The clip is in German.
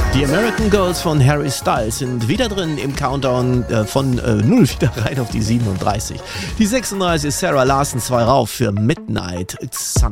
Die American Girls von Harry Styles sind wieder drin im Countdown von 0 wieder rein auf die 37. Die 36 ist Sarah Larson 2 rauf für Midnight Sun.